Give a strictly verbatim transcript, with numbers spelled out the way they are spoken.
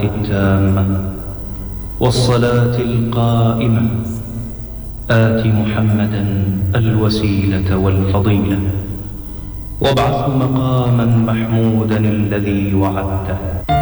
التامة والصلاة القائمة آت محمدا الوسيلة والفضيلة وابعثه مقاما محمودا الذي وعدته.